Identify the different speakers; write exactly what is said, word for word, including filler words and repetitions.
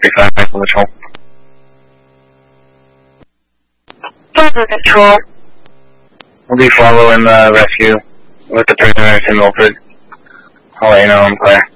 Speaker 1: three five, Michael Control.
Speaker 2: Bravo Control.
Speaker 1: We'll be following the rescue with the prisoner in Milford. I'll let you know I'm clear.